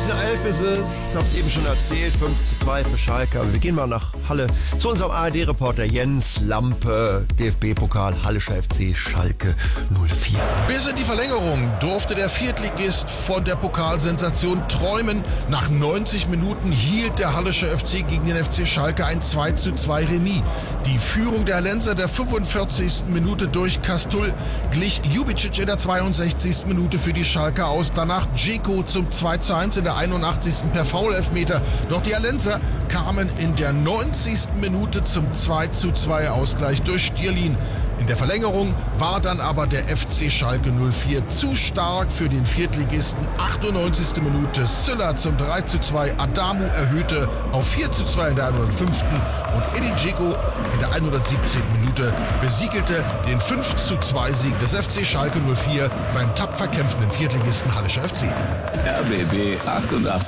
19:11 ist es, hab's eben schon erzählt, 5:2 für Schalke. Aber wir gehen mal nach Halle zu unserem ARD-Reporter Jens Lampe. DFB-Pokal, Hallischer FC, Schalke 04. Bis in die Verlängerung durfte der Viertligist von der Pokalsensation träumen. Nach 90 Minuten hielt der Hallische FC gegen den FC Schalke ein 2:2 Remis. Die Führung der Hallenser der 45. Minute durch Kastul glich Ljubicic in der 62. Minute für die Schalker aus. Danach Dzeko zum 2:1 in der 81. per Foul-Elfmeter. Doch die Hallenser kamen in der 90. Minute zum 2:2 Ausgleich durch Stierlin. In der Verlängerung war dann aber der FC Schalke 04 zu stark für den Viertligisten. 98. Minute Sylla zum 3:2. Adamu erhöhte auf 4:2 in der 105. Und Edin Dzeko in der 117. Minute besiegelte den 5:2 Sieg des FC Schalke 04 beim tapfer kämpfenden Viertligisten Hallischer FC. RBB 88.